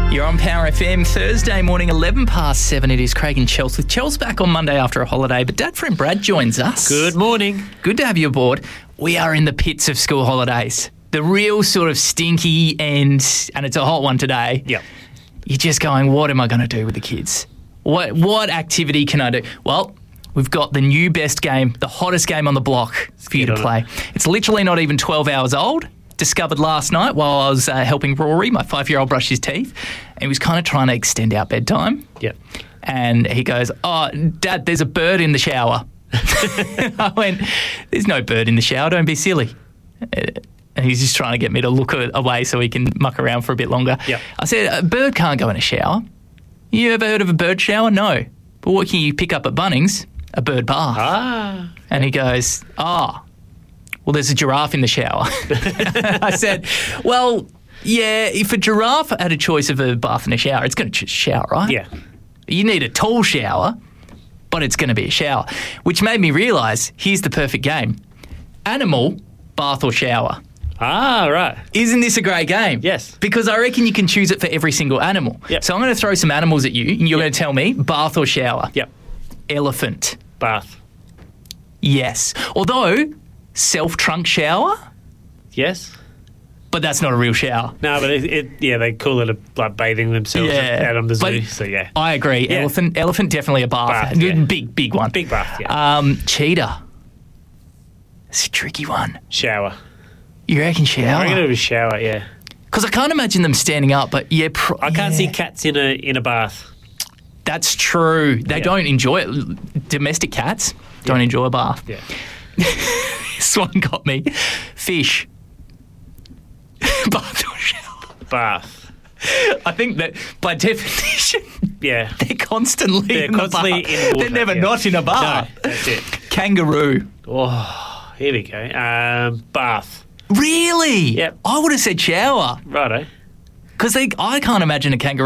You're on Power FM, Thursday morning, 11 past 7. It is Craig and Chels with Chels back on Monday after a holiday, but Dad friend Brad joins us. Good morning. Good to have you aboard. We are in the pits of school holidays. The real sort of stinky and it's a hot one today. Yep. You're just going, what am I going to do with the kids? What activity can I do? Well, we've got the new best game, the hottest game on the block for you to play. It's literally not even 12 hours old. Discovered last night while I was helping Rory, my 5-year-old, brush his teeth. And he was kind of trying to extend our bedtime. Yep. And he goes, "Oh, Dad, there's a bird in the shower." I went, "There's no bird in the shower, don't be silly." And he's just trying to get me to look away so he can muck around for a bit longer. Yep. I said, "A bird can't go in a shower." "You ever heard of a bird shower?" "No." "But what can you pick up at Bunnings?" "A bird bath." Ah. And he goes, "Ah. Well, there's a giraffe in the shower." I said, "Well, yeah, if a giraffe had a choice of a bath and a shower, it's going to choose a shower, right?" Yeah. You need a tall shower, but it's going to be a shower, which made me realise, here's the perfect game. Animal, bath or shower. Ah, right. Isn't this a great game? Yes. Because I reckon you can choose it for every single animal. Yep. So I'm going to throw some animals at you, and you're going to tell me bath or shower. Yep. Elephant. Bath. Yes. Although, self-trunk shower, Yes. but that's not a real shower. No, but they call it like bathing themselves out on the zoo. So yeah, I agree. Yeah. Elephant, definitely a bath. Bath, yeah. Big one. big bath. Yeah. Cheetah. It's a tricky one. Shower. You reckon shower? I'm gonna do a shower. Yeah. Because I can't imagine them standing up, but yeah. I can't see cats in a bath. That's true. They don't enjoy it. Domestic cats don't enjoy a bath. Yeah. This one got me. Fish. Bath or shower? Bath. I think that by definition, Yeah. they're constantly in constantly the bath. in water, They're never yeah. not in a bath. No, that's it. Kangaroo. Oh, here we go. Bath. Really? Yep. I would have said shower. Righto. Because I can't imagine a kangaroo